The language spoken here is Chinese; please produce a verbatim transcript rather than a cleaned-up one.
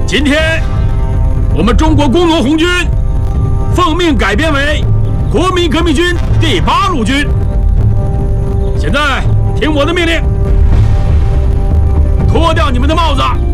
今天，我们中国工农红军奉命改编为国民革命军第八路军。现在听我的命令，脱掉你们的帽子。